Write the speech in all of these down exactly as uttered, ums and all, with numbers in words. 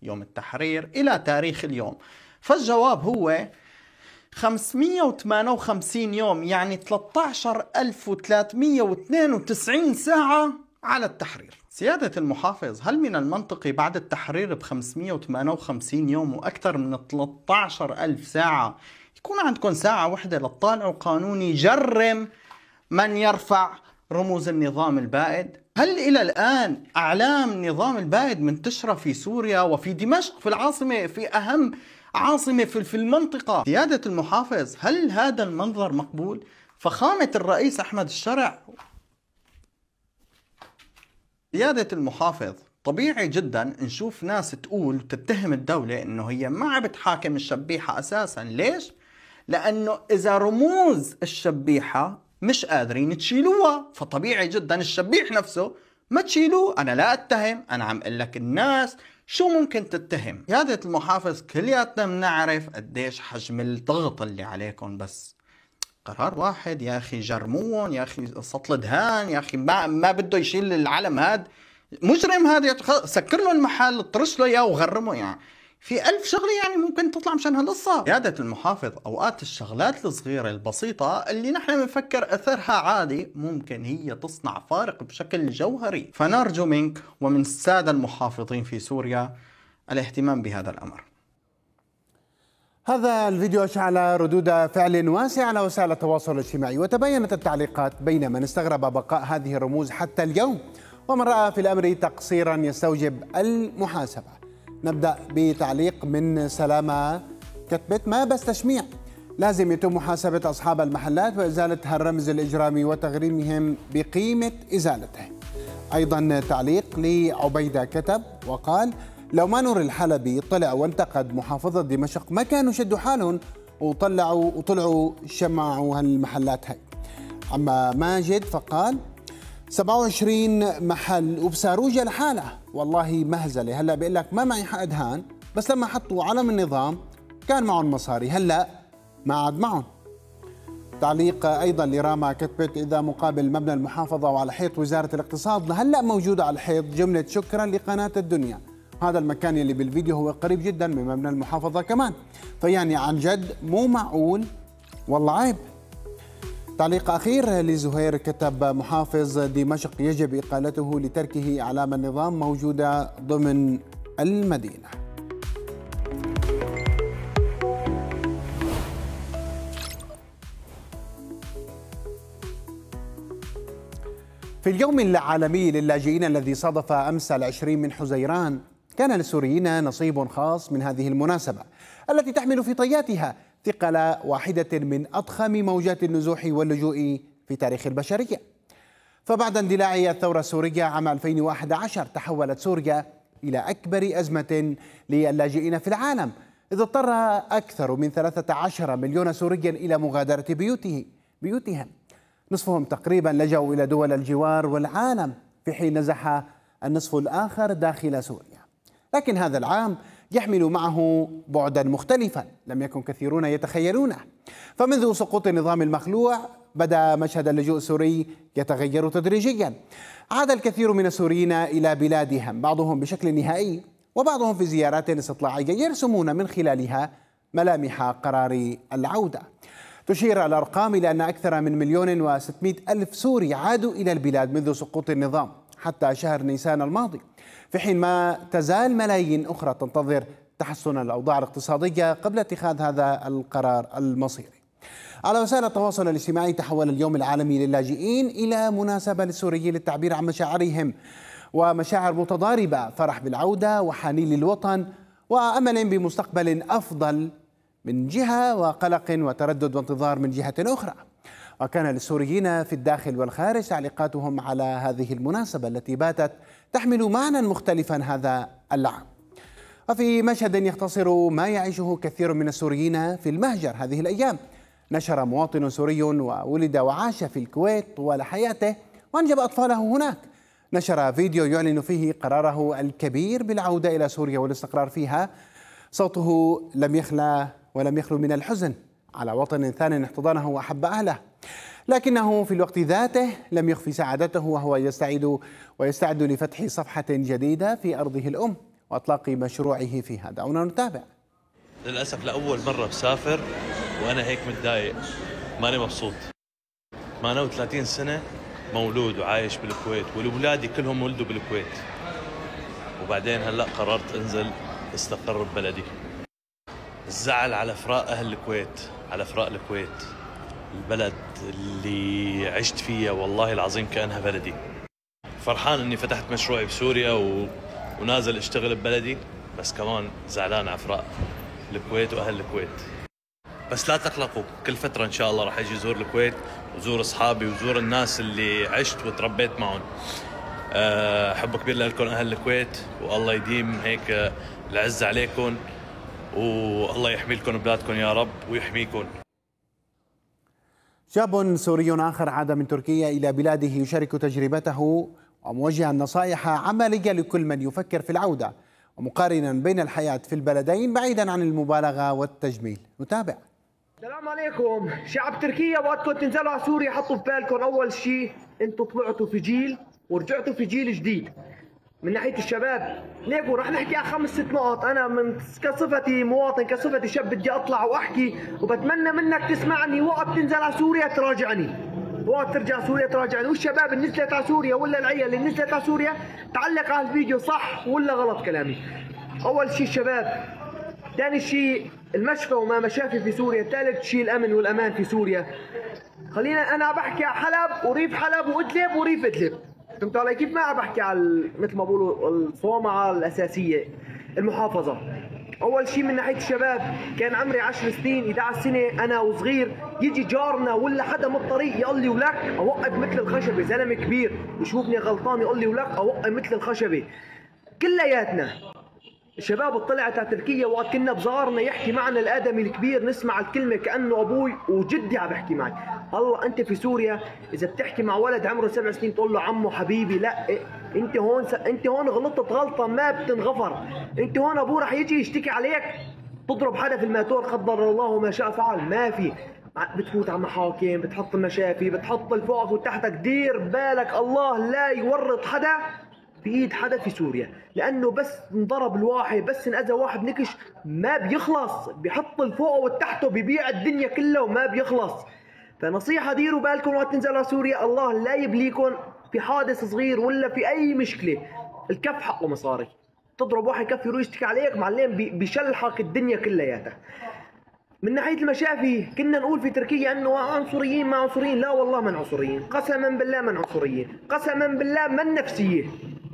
يوم التحرير إلى تاريخ اليوم؟ فالجواب هو خمسمئة وثمانية وخمسين يوم، يعني ثلاثة عشر ألف وثلاثمئة واثنين وتسعين ساعة على التحرير. سيادة المحافظ، هل من المنطقي بعد التحرير ب خمسمئة وثمانية وخمسين يوم وأكثر من ثلاثة عشر ألف ساعة يكون عندكم ساعة واحدة لتطالعوا قانون يجرم من يرفع رموز النظام البائد؟ هل إلى الآن أعلام نظام البائد منتشرة في سوريا وفي دمشق، في العاصمة، في أهم عاصمة في المنطقة؟ سيادة المحافظ، هل هذا المنظر مقبول؟ فخامة الرئيس أحمد الشرع. سيادة المحافظ، طبيعي جدا نشوف ناس تقول وتتهم الدولة انه هي ما بتحاكم الشبيحة اساسا. ليش؟ لانه اذا رموز الشبيحة مش قادرين تشيلوها، فطبيعي جدا الشبيح نفسه ما تشيلوه. انا لا اتهم، انا عم اقول لك الناس شو ممكن تتهم. سيادة المحافظ، كلياتنا بنعرف قديش حجم الضغط اللي عليكم، بس قرار واحد يا اخي، جرموهم يا اخي، سطل دهان يا اخي، ما ما بده يشيل العلم هاد مجرم، هذا سكر له المحل، طرش له اياه وغرمه. يعني في ألف شغله يعني ممكن تطلع مشان هالقصه. سيادة المحافظ، اوقات الشغلات الصغيره البسيطه اللي نحن بنفكر اثرها عادي ممكن هي تصنع فارق بشكل جوهري. فنرجو منك ومن الساده المحافظين في سوريا الاهتمام بهذا الامر. هذا الفيديو أشعل ردود فعل واسعة على وسائل التواصل الاجتماعي، وتباينت التعليقات بين من استغرب بقاء هذه الرموز حتى اليوم ومن رأى في الأمر تقصيرا يستوجب المحاسبة. نبدأ بتعليق من سلامة كتبت: ما بس تشميع، لازم يتم محاسبة أصحاب المحلات وإزالة هالرمز الإجرامي وتغريمهم بقيمة إزالته. أيضا تعليق لعبيدة كتب وقال: لو ما نور الحلبي طلع وانتقد محافظة دمشق ما كانوا شدوا حالهم وطلعوا وطلعوا شمعوا هالمحلات هاي. أما ماجد فقال: سبعة وعشرين محل وبساروجة لحالها، والله مهزلة. هلا بيقول لك ما معي حق دهان، بس لما حطوا علم النظام كان معهم مصاري، هلا ما عاد معهم. تعليق أيضا لراما كتبت: إذا مقابل مبنى المحافظة وعلى حيط وزارة الاقتصاد هلا موجودة على الحيط جملة شكرا لقناة الدنيا. هذا المكان اللي بالفيديو هو قريب جدا من مبنى المحافظة كمان، فيعني عن جد مو معقول، والله عيب. تعليق أخير لزهير كتب: محافظ دمشق يجب إقالته لتركه أعلام النظام موجودة ضمن المدينة. في اليوم العالمي للاجئين الذي صادف أمس العشرين من حزيران، كان للسوريين نصيب خاص من هذه المناسبة التي تحمل في طياتها ثقل واحدة من أضخم موجات النزوح واللجوء في تاريخ البشرية. فبعد اندلاع الثورة السورية عام ألفين وأحد عشر تحولت سوريا إلى أكبر أزمة للاجئين في العالم، إذ اضطر أكثر من ثلاثة عشر مليون سوري إلى مغادرة بيوته بيوتهم. نصفهم تقريبا لجأوا إلى دول الجوار والعالم، في حين نزح النصف الآخر داخل سوريا. لكن هذا العام يحمل معه بعدا مختلفا لم يكن كثيرون يتخيلونه. فمنذ سقوط النظام المخلوع بدأ مشهد اللجوء السوري يتغير تدريجيا. عاد الكثير من السوريين إلى بلادهم، بعضهم بشكل نهائي وبعضهم في زيارات استطلاعية يرسمون من خلالها ملامح قرار العودة. تشير الأرقام إلى أن أكثر من مليون وستمئة ألف سوري عادوا إلى البلاد منذ سقوط النظام حتى شهر نيسان الماضي، في حين ما تزال ملايين أخرى تنتظر تحسن الأوضاع الاقتصادية قبل اتخاذ هذا القرار المصيري. على وسائل التواصل الاجتماعي تحول اليوم العالمي للاجئين إلى مناسبة للسوريين للتعبير عن مشاعرهم ومشاعر متضاربة، فرح بالعودة وحنين للوطن وأمل بمستقبل أفضل من جهة وقلق وتردد وانتظار من جهة أخرى. وكان للسوريين في الداخل والخارج تعليقاتهم على هذه المناسبة التي باتت تحمل معنى مختلفا هذا العام. وفي مشهد يختصر ما يعيشه كثير من السوريين في المهجر هذه الأيام، نشر مواطن سوري وولد وعاش في الكويت طوال حياته وأنجب أطفاله هناك، نشر فيديو يعلن فيه قراره الكبير بالعودة إلى سوريا والاستقرار فيها. صوته لم يخلى ولم يخلو من الحزن على وطن ثان احتضنه وأحب أهله، لكنه في الوقت ذاته لم يخفي سعادته وهو يستعد ويستعد لفتح صفحة جديدة في أرضه الأم وإطلاق مشروعه فيها. دعونا نتابع. للأسف لأول مرة بسافر وأنا هيك متضايق، ماني مبسوط. ثمانية وثلاثين سنة مولود وعايش بالكويت، والأولادي كلهم ولدوا بالكويت، وبعدين هلأ قررت أنزل استقر ببلدي. الزعل على فراق أهل الكويت، على فراق الكويت، البلد اللي عشت فيها والله العظيم كأنها بلدي. فرحان أني فتحت مشروعي بسوريا و... ونازل اشتغل ببلدي، بس كمان زعلان على فراق الكويت وأهل الكويت. بس لا تقلقوا، كل فترة إن شاء الله راح أجي أزور الكويت وزور أصحابي وزور الناس اللي عشت وتربيت معهم. حب كبير لكم أهل الكويت، والله يديم هيك العز عليكم، والله يحمي لكم بلادكم يا رب ويحميكم. شاب سوري آخر عاد من تركيا إلى بلاده يشارك تجربته وموجها نصائح عملية لكل من يفكر في العودة، ومقارنا بين الحياة في البلدين بعيدا عن المبالغة والتجميل. نتابع. السلام عليكم شعب تركيا، وقتكم تنزلوا على سوريا حطوا في بالكم اول شيء انتم طلعتوا في جيل ورجعتوا في جيل جديد. من ناحيه الشباب ليكوا رح نحكي على خمس ست نقط. انا من كصفتي مواطن، كصفتي شاب، بدي اطلع واحكي، وبتمنى منك تسمعني وقت تنزل على سوريا تراجعني، وقت ترجع سوريا تراجعني. والشباب اللي نزلت على سوريا ولا العيال اللي نزلت على سوريا تعلق على الفيديو صح ولا غلط كلامي. اول شيء الشباب، ثاني شيء المشفى وما مشافي في سوريا، ثالث شيء الامن والامان في سوريا. خلينا انا بحكي على حلب وريف حلب وادلب وريف ادلب، فهمتوا علي كيف؟ ما عم بحكي على مثل ما بقولوا الصومعه الاساسيه، المحافظه. اول شيء من ناحيه الشباب، كان عمري عشر سنين إحدى عشرة سنه انا وصغير، يجي جارنا ولا حدا من الطريق يقول لي ولك اوقف مثل الخشبه، زلمه كبير يشوفني غلطان يقول لي ولك اوقف مثل الخشبه. كلياتنا الشباب طلعت على تركيا وقت كنا بصغارنا يحكي معنا الادمي الكبير نسمع الكلمه كانه ابوي وجدي عم بحكي معي. هلا انت في سوريا اذا بتحكي مع ولد عمره سبع سنين تقول له عمو حبيبي، لا انت هون س... انت هون غلطت غلطه ما بتنغفر. انت هون ابوه رح يجي يشتكي عليك، تضرب حدا في الماتور قدر الله ما شاء فعل، ما في. بتفوت على محاكم، بتحط المشافي، بتحط الفوق وتحتك، دير بالك الله لا يورط حدا بإيد حدا في سوريا، لأنه بس انضرب الواحد، بس انأذى واحد نكش ما بيخلص، بيحط الفوق والتحته، بيبيع الدنيا كلها وما بيخلص. فنصيحة ديروا بالكم وقت تنزلوا على سوريا، الله لا يبليكم في حادث صغير ولا في أي مشكلة. الكف حقه مصاري، تضرب واحد كف يروح يشتكي عليك معلم بيشلحك الدنيا كلياتها. من ناحية المشافي كنا نقول في تركيا انه عنصريين ما عنصريين، لا والله من عنصريين، قسما بالله من عنصريين، قسما بالله من نفسية.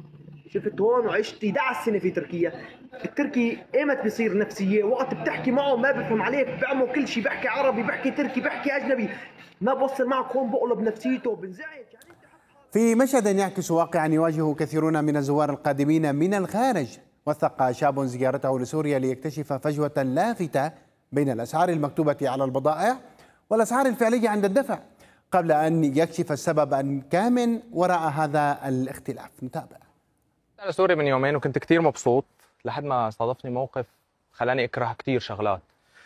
شفت هون وعشت إحدى عشرة سنة في تركيا، التركي ايمت بيصير نفسية؟ وقت بتحكي معه ما بفهم عليك، بعمل كل شيء، بحكي عربي، بحكي تركي، بحكي اجنبي، ما بوصل معك هون بقلب نفسيته وبنزعج. في مشهد يعكس واقعا يواجهه كثيرون من الزوار القادمين من الخارج، وثق شاب زيارته لسوريا ليكتشف فجوة لافتة بين الأسعار المكتوبة على البضائع والأسعار الفعلية عند الدفع، قبل أن يكشف السبب الكامن وراء هذا الاختلاف. نتابع. أنا سوري من يومين وكنت كتير مبسوط لحد ما صادفني موقف خلاني أكره كتير شغلات.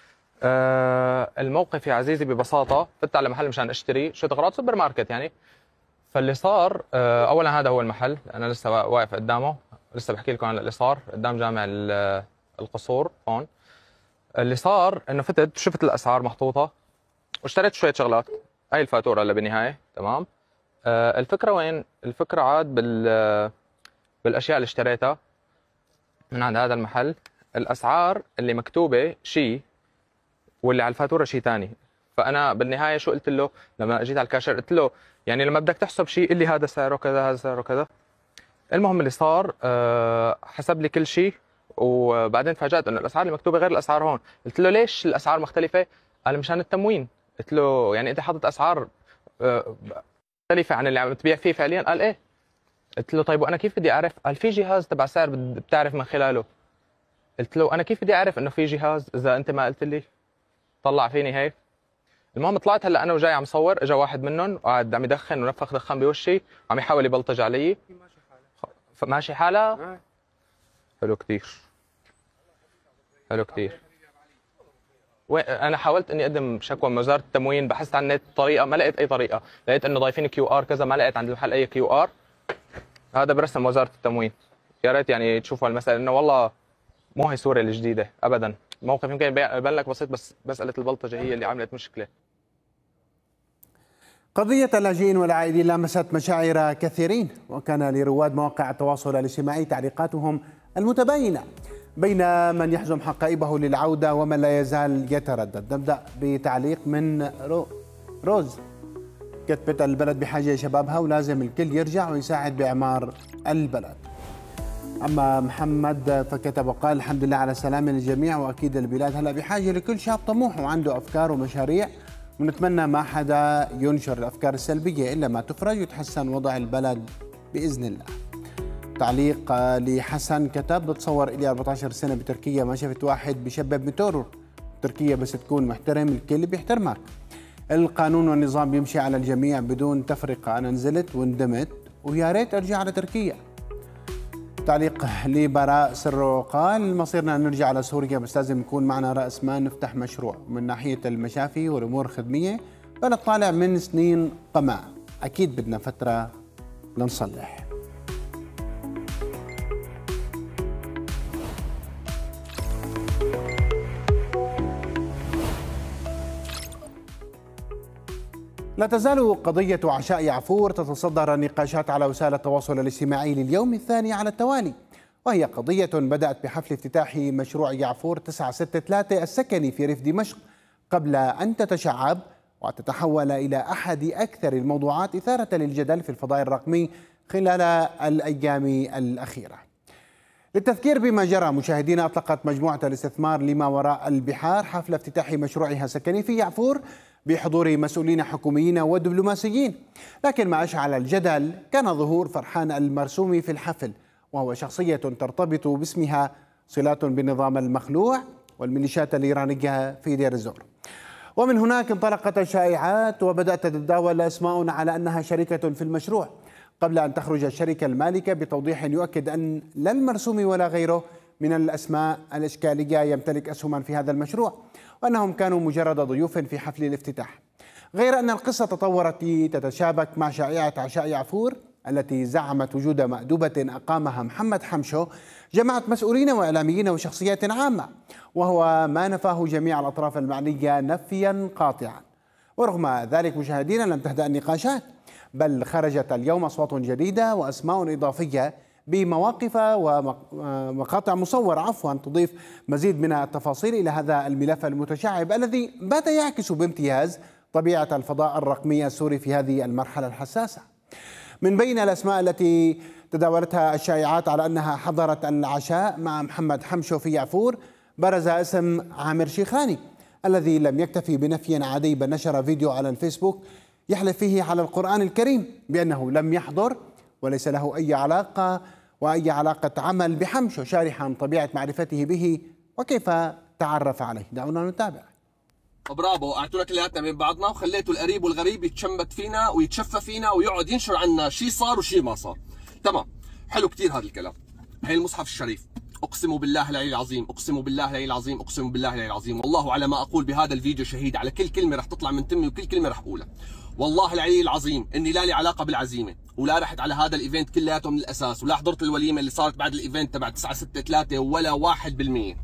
أه الموقف يا عزيزي ببساطة، فت على محل مشان أشتري شوية أغراض سوبر ماركت يعني. فاللي صار أه أولا هذا هو المحل، أنا لسه واقف قدامه، لسه بحكي لكم عن اللي صار قدام جامع القصور هون. اللي صار إنه فتت شفت الأسعار محطوطة واشتريت شوية شغلات، هاي الفاتورة اللي بالنهاية تمام. أه الفكرة وين؟ الفكرة عاد بال بالاشياء اللي اشتريتها من عند هذا المحل، الاسعار اللي مكتوبه شيء واللي على الفاتوره شيء ثاني. فانا بالنهايه شو قلت له لما اجيت على الكاشير؟ قلت له يعني لما بدك تحسب شيء قل لي هذا سعره كذا هذا سعره كذا. المهم اللي صار أه حسب لي كل شيء، وبعدين تفاجات انه الاسعار اللي مكتوبه غير الاسعار هون. قلت له ليش الاسعار مختلفه؟ قال مشان التموين. قلت له يعني انت حاطط اسعار أه مختلفه عن اللي عم تبيع فيه فعليا؟ قال ايه. قلت له طيب وانا كيف بدي اعرف؟ قال في جهاز تبع سعر بتعرف من خلاله. قلت له انا كيف بدي اعرف انه في جهاز اذا انت ما قلت لي؟ طلع فيني هيك. المهم طلعت هلا انا وجاي عم صور، اجى واحد منهم وقعد عم يدخن ونفخ دخان بوشي وعم يحاول يبلطج علي. ماشي حالها؟ حلو كثير، حلو كثير. انا حاولت اني اقدم شكوى من وزاره التموين، بحثت عن النت طريقه ما لقيت اي طريقه، لقيت انه ضايفين كيو ار كذا، ما لقيت عند المحل اي كيو ار. هذا برسم وزاره التموين، يا ريت يعني تشوفوا المساله، انه والله مو هي سوريا الجديده ابدا. الموقف يمكن يبان لك بسيط، بس مساله البلطجه هي اللي عملت مشكله. قضية اللاجئين والعائدين لامست مشاعر كثيرين، وكان لرواد مواقع التواصل الاجتماعي تعليقاتهم المتباينة بين من يحزم حقائبه للعودة ومن لا يزال يتردد. نبدأ بتعليق من رو روز كتبت: البلد بحاجة لشبابها ولازم الكل يرجع ويساعد بإعمار البلد. أما محمد فكتب وقال: الحمد لله على السلامة للجميع، وأكيد البلاد هلا بحاجة لكل شاب طموح وعنده أفكار ومشاريع، ونتمنى ما حدا ينشر الأفكار السلبية إلا ما تفرج ويتحسن وضع البلد بإذن الله. تعليق لحسن كتب: بتصور إلي أربعة عشر سنة بتركيا ما شفت واحد بشبب موتور. تركيا بس تكون محترم الكل بيحترمك. القانون والنظام بيمشي على الجميع بدون تفرقة. أنا نزلت وندمت ويا ريت أرجع على تركيا. تعليق لبراء سرو قال: مصيرنا نرجع على سوريا بس لازم يكون معنا رأس مال نفتح مشروع من ناحية المشافي والأمور الخدمية. بلد طالع من سنين قمع، أكيد بدنا فترة لنصلح. لا تزال قضية عشاء يعفور تتصدر النقاشات على وسائل التواصل الاجتماعي لليوم الثاني على التوالي، وهي قضية بدأت بحفل افتتاح مشروع يعفور تسعمئة وستة وثلاثين السكني في ريف دمشق قبل أن تتشعب وتتحول إلى أحد أكثر الموضوعات إثارة للجدل في الفضاء الرقمي خلال الأيام الأخيرة. للتذكير بما جرى مشاهدينا، أطلقت مجموعة الاستثمار لما وراء البحار حفل افتتاح مشروعها السكني في يعفور بحضور مسؤولين حكوميين ودبلوماسيين، لكن ما أشعل الجدل كان ظهور فرحان المرسومي في الحفل، وهو شخصية ترتبط باسمها صلات بالنظام المخلوع والميليشيات الإيرانية في دير الزور. ومن هناك انطلقت الشائعات وبدأت تتداول أسماء على أنها شريكة في المشروع، قبل أن تخرج الشركة المالكة بتوضيح يؤكد أن لا المرسومي ولا غيره من الأسماء الإشكالية يمتلك أسهما في هذا المشروع، وأنهم كانوا مجرد ضيوف في حفل الافتتاح. غير أن القصة تطورت تتشابك مع شائعة عشاء يعفور التي زعمت وجود مأدوبة أقامها محمد حمشو جمعت مسؤولين وإعلاميين وشخصيات عامة، وهو ما نفاه جميع الأطراف المعنية نفيا قاطعا. ورغم ذلك مشاهدينا لم تهدأ النقاشات، بل خرجت اليوم أصوات جديدة وأسماء إضافية بمواقف ومقاطع مصورة عفوا تضيف مزيد من التفاصيل إلى هذا الملف المتشعب الذي بات يعكس بامتياز طبيعة الفضاء الرقمي السوري في هذه المرحلة الحساسة. من بين الأسماء التي تداولتها الشائعات على أنها حضرت العشاء مع محمد حمشو في يعفور، برز اسم عامر شيخاني الذي لم يكتفي بنفي عادي، بل نشر فيديو على الفيسبوك يحلف فيه على القرآن الكريم بأنه لم يحضر وليس له أي علاقة وأي علاقة عمل بحمشو، شارحا طبيعة معرفته به وكيف تعرف عليه. دعونا نتابع. برافو، قعدتونا كلياتنا بين بعضنا وخليتوا القريب والغريب يتشمت فينا ويتشفى فينا ويقعد ينشر عنا شيء صار وشيء ما صار. تمام، حلو كثير هذا الكلام. هي المصحف الشريف، اقسم بالله العلي العظيم، اقسم بالله العلي العظيم، اقسم بالله العلي العظيم، والله على ما اقول بهذا الفيديو شهيد، على كل كلمه رح تطلع من تمي وكل كلمه رح اقولها. والله العلي العظيم اني لا لي علاقه بالعزيمه، ولا رحت على هذا الايفنت كلياته من الاساس، ولا حضرت الوليمه اللي صارت بعد الايفنت تبع تسعة ستة ثلاثة ولا واحد بالمية.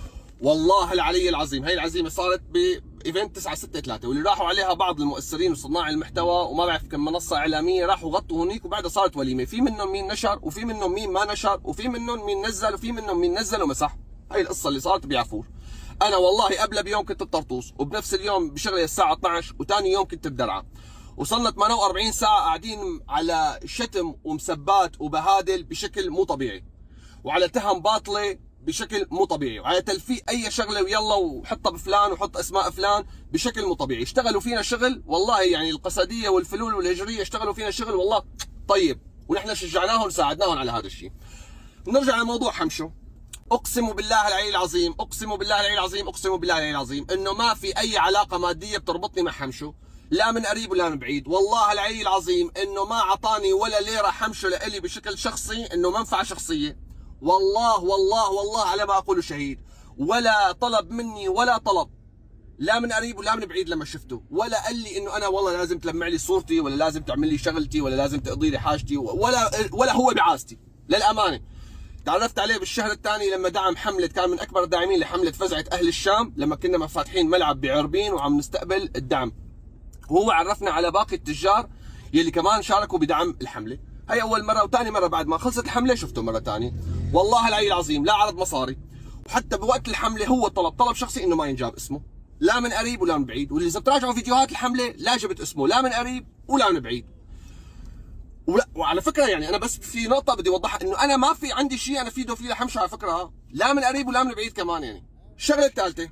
والله العلي العظيم هي العزيمه صارت بايفنت تسعة ستة ثلاثة، واللي راحوا عليها بعض المؤثرين وصناع المحتوى وما بعرف كم منصه اعلاميه راحوا غطوا هنيك، وبعدها صارت وليمه، في منهم مين نشر وفي منهم مين ما نشر وفي منهم مين نزل وفي منهم مين نزل ومسح. هي القصه اللي صارت بيعفور. انا والله قبل بيوم كنت بطرطوس، وبنفس اليوم بشغلي الساعه اثنعش، وثاني يوم كنت بدرعا. وصلنا ثمانية وأربعين ساعه قاعدين على شتم ومسبات وبهادل بشكل مو طبيعي، وعلى تهم باطله بشكل مو طبيعي، وعلى تلفيق اي شغله ويلا وحطها بفلان وحط اسماء فلان بشكل مو طبيعي. اشتغلوا فينا شغل والله، يعني القسديه والفلول والهجريه اشتغلوا فينا شغل والله طيب، ونحن شجعناهم وساعدناهم على هذا الشيء. نرجع لموضوع حمشو. اقسم بالله العلي العظيم، اقسم بالله العلي العظيم، اقسم بالله العلي العظيم انه ما في اي علاقه ماديه بتربطني مع حمشو، لا من قريب ولا من بعيد. والله العلي العظيم انه ما اعطاني ولا ليره حمشو لإلي بشكل شخصي، انه منفعه شخصيه. والله والله والله على ما اقول شهيد، ولا طلب مني ولا طلب لا من قريب ولا من بعيد لما شفته، ولا قال لي انه انا والله لازم تلمع لي صورتي ولا لازم تعمل لي شغلتي ولا لازم تقضي لي حاجتي، ولا ولا هو بعاستي للامانه. تعرفت عليه بالشهر الثاني لما دعم حملة، كان من أكبر الداعمين لحملة فزعة أهل الشام لما كنا فاتحين ملعب بعربين وعم نستقبل الدعم. وهو عرفنا على باقي التجار يلي كمان شاركوا بدعم الحملة. هي أول مرة، وثاني مرة بعد ما خلصت الحملة شفته مرة ثانية. والله العلي العظيم لا عرض مصاري، وحتى بوقت الحملة هو طلب طلب شخصي إنه ما ينجاب اسمه، لا من قريب ولا من بعيد. واللي إذا بتراجعوا فيديوهات الحملة لا جبت اسمه لا من قريب ولا من بعيد. ولا وعلى فكره يعني انا بس في نقطه بدي اوضحها، انه انا ما في عندي شيء انا فيده فيه لحمشه على فكره، لا من قريب ولا من بعيد كمان. يعني الشغله الثالثه،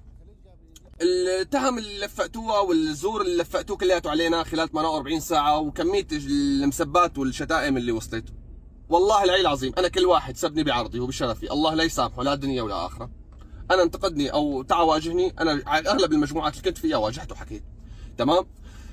التهم اللي لفقتوها والزور اللي لفقتوه كلياته علينا خلال ثمانية وأربعين ساعه، وكميه المسبات والشتائم اللي وصلت، والله العلي العظيم انا كل واحد سبني بعرضي وبشرفي الله لا يسامحه لا دنيا ولا اخره. انا انتقدني او تعا واجهني، انا اغلب المجموعات اللي كنت فيها واجهته وحكيت تمام.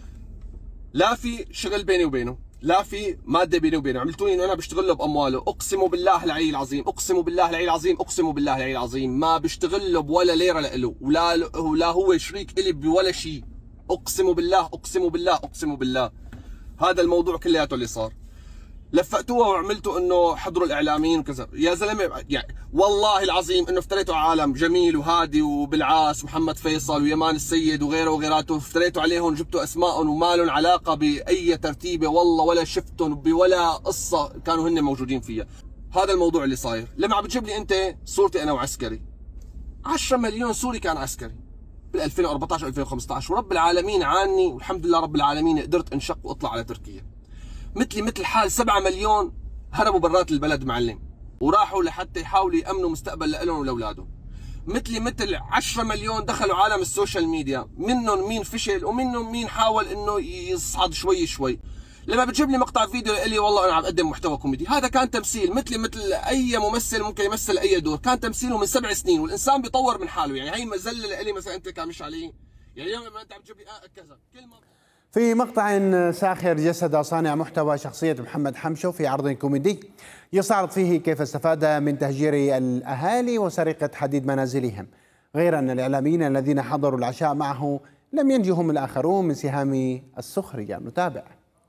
لا في شغل بيني وبينه، لا في ماده بيني وبينه، عملتوني انه انا بشتغل له بامواله، اقسم بالله العلي العظيم، اقسم بالله العلي العظيم، اقسم بالله العلي العظيم ما بشتغل له بولا ليره له، ولا ولا هو شريك الي بولا شيء، اقسم بالله اقسم بالله اقسم بالله. هذا الموضوع كلياته اللي صار. لفقتوها وعملتوا انه حضروا الاعلاميين وكذا، يا زلمه يعني والله العظيم انه افتريتوا على عالم جميل وهادي وبالعاس ومحمد فيصل ويمان السيد وغيره وغيراته، افتريتوا عليهم جبتوا اسمائهم وما لهم علاقه باي ترتيبه والله ولا شفتهم بولا قصه كانوا هن موجودين فيها. هذا الموضوع اللي صاير. لما عم بتجيب لي انت صورتي انا وعسكري، عشرة مليون سوري كان عسكري بال ألفين وأربعطعش ألفين وخمسطعش، ورب العالمين عاني والحمد لله رب العالمين قدرت انشق واطلع على تركيا. مثلي مثل حال سبعة مليون هربوا برات البلد معلم، وراحوا لحتى يحاولوا يأمنوا مستقبل لهم ولأولادهم. مثلي مثل عشرة مليون دخلوا عالم السوشيال ميديا، منهم مين فشل ومنهم مين حاول انه يصعد شوي شوي. لما بتجيب لي مقطع فيديو لي والله انا عم اقدم محتوى كوميدي، هذا كان تمثيل مثلي مثل اي ممثل ممكن يمثل اي دور، كان تمثيله من سبع سنين والانسان بيطور من حاله. يعني هي مزله لي مثلا انت كان مش علي، يعني اليوم لما انت عم تجيب لي آه كذا كلمه. في مقطع ساخر جسد صانع محتوى شخصية محمد حمشو في عرض كوميدي يستعرض فيه كيف استفاد من تهجير الأهالي وسرقة حديد منازلهم، غير أن الإعلاميين الذين حضروا العشاء معه لم ينجهم الآخرون من سهام السخرية. نتابع.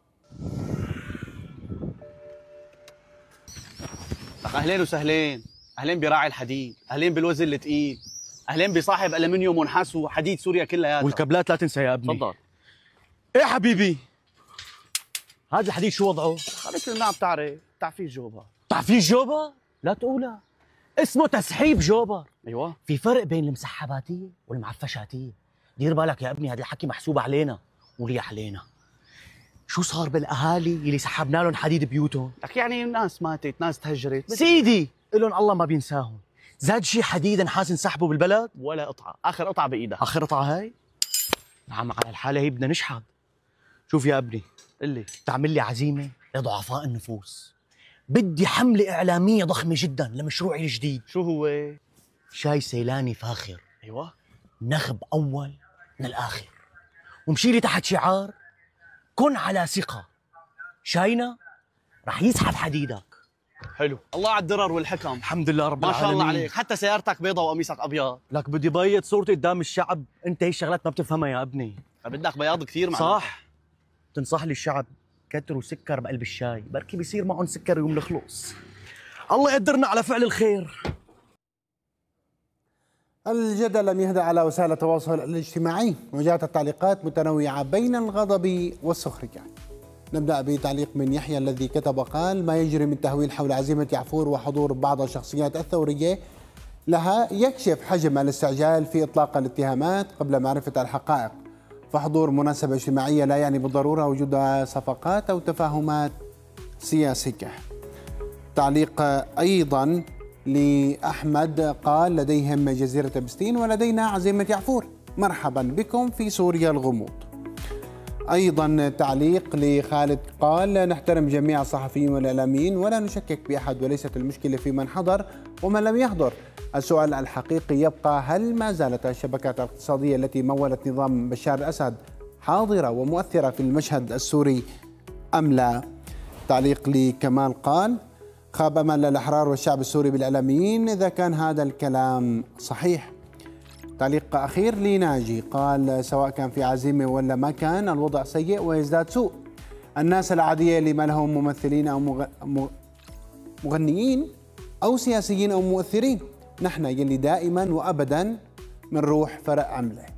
أهلين وسهلين، أهلين براعي الحديد، أهلين بالوزن الثقيل، أهلين بصاحب ألمنيوم ونحاس وحديد سوريا كلها، والكابلات لا تنسى يا ابني. تفضل. ايه حبيبي؟ هذا الحديد شو وضعه؟ خليك لنا بتعرف، تعفيف جوبر. تعفيف جوبر؟ لا تقولها، اسمه تسحيب جوبر. ايوه. في فرق بين المسحباتية والمعفشاتية، دير بالك يا ابني، هذا الحكي محسوب علينا وريح علينا. شو صار بالاهالي اللي سحبنا لهم حديد بيوتهم؟ لك يعني ناس ماتت، ناس تهجرت، سيدي إلهم الله ما بينساهم. زاد شي حديد نحاس انسحبوا بالبلد؟ ولا قطعة، آخر قطعة بإيدها. آخر قطعة هاي؟ نعم على الحالة هي بدنا نشحد. شوف يا ابني، اللي تعمل لي عزيمة لضعفاء النفوس. بدي حملة إعلامية ضخمة جدا لمشروعي الجديد. شو هو؟ شاي سيلاني فاخر. ايوه. نخب أول من الآخر. ومشي لي تحت شعار كن على ثقة، شاينا رح يسحب حديدك. حلو، الله على الدرر والحكم. الحمد لله رب العالمين، ما شاء الله عليك، حتى سيارتك بيضة وقميصك أبيض. لك بدي بيض صورتي قدام الشعب، أنت هي الشغلات ما بتفهمها يا ابني. بدك بياض كثير معنا. صح. تنصح لي الشعب كتروا سكر بقلب الشاي، بركي بيصير معهم سكر يوم نخلص. الله يقدرنا على فعل الخير. الجدل لم يهدأ على وسائل التواصل الاجتماعي، وجاءت التعليقات متنوعة بين الغضب والسخرية. نبدأ بتعليق من يحيى الذي كتب قال: ما يجري من تهويل حول عزيمة يعفور وحضور بعض الشخصيات الثورية لها يكشف حجم الاستعجال في إطلاق الاتهامات قبل معرفة الحقائق، فحضور مناسبة اجتماعية لا يعني بالضرورة وجود صفقات أو تفاهمات سياسية. تعليق أيضا لأحمد قال: لديهم جزيرة بستين ولدينا عزيمة يعفور، مرحبا بكم في سوريا الغموض. أيضا تعليق لخالد قال: نحترم جميع الصحفيين والإعلاميين ولا نشكك بأحد، وليست المشكلة في من حضر ومن لم يحضر. السؤال الحقيقي يبقى: هل ما زالت الشبكات الاقتصادية التي مولت نظام بشار الأسد حاضرة ومؤثرة في المشهد السوري أم لا؟ تعليق لكمال قال: خاب أمل الأحرار والشعب السوري بالإعلاميين إذا كان هذا الكلام صحيح. تعليق أخير لناجي قال: سواء كان في عزيمة ولا ما كان الوضع سيء ويزداد سوء. الناس العادية اللي ما لهم ممثلين أو مغنيين أو سياسيين أو مؤثرين، نحن يلي دائما وأبدا من روح فرق عمله.